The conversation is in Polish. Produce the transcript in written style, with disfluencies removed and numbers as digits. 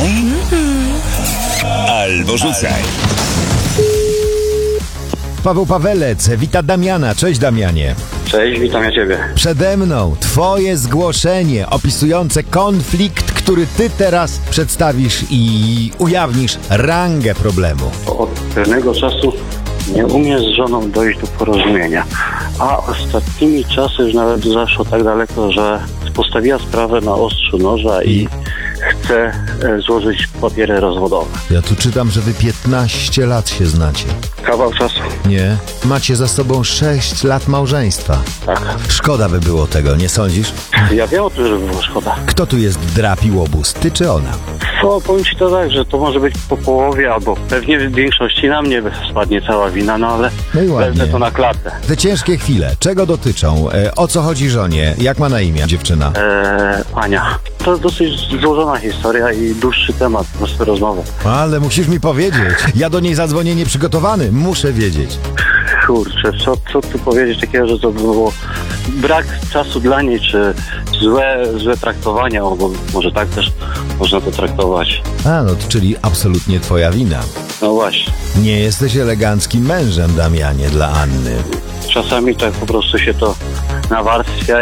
Graj albo rzucaj. Paweł Pawelec, wita Damiana. Cześć, Damianie. Cześć, witam ja Ciebie. Przede mną twoje zgłoszenie opisujące konflikt, który ty teraz przedstawisz i ujawnisz rangę problemu. Od pewnego czasu nie umiem z żoną dojść do porozumienia, a ostatnimi czasy już nawet zaszło tak daleko, że postawiła sprawę na ostrzu noża i chce złożyć papiery rozwodowe. Ja tu czytam, że wy 15 lat się znacie. Kawał czasu. Nie? Macie za sobą 6 lat małżeństwa. Tak. Szkoda by było tego, nie sądzisz? Ja wiem o tym, że było szkoda. Kto tu jest drap i łobuz, ty czy ona? No, powiem Ci to tak, że to może być po połowie, albo pewnie w większości na mnie spadnie cała wina, no ale No i ładnie. wezmę to na klatę. Te ciężkie chwile, czego dotyczą? O co chodzi żonie? Jak ma na imię dziewczyna? Ania. To dosyć złożona historia i dłuższy temat naszej rozmowy. Ale musisz mi powiedzieć. Ja do niej zadzwonię nieprzygotowany. Muszę wiedzieć. Kurczę, co tu powiedzieć takiego, że to było brak czasu dla niej, czy złe traktowanie, bo może tak też można to traktować. A, no, czyli absolutnie twoja wina. No właśnie. Nie jesteś eleganckim mężem, Damianie, dla Anny. Czasami tak po prostu się to nawarstwia